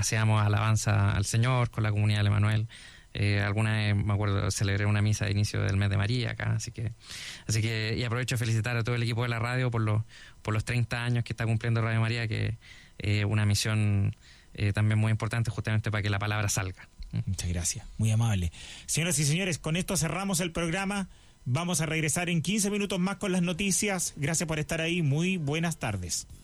hacíamos alabanza al Señor con la comunidad del Emanuel. Alguna vez, me acuerdo, celebré una misa de inicio del mes de María acá, así que y aprovecho de felicitar a todo el equipo de la radio por los 30 años que está cumpliendo Radio María, que es una misión también muy importante justamente para que la palabra salga. Muchas gracias, muy amable. Señoras y señores, con esto cerramos el programa. Vamos a regresar en 15 minutos más con las noticias. Gracias por estar ahí, muy buenas tardes.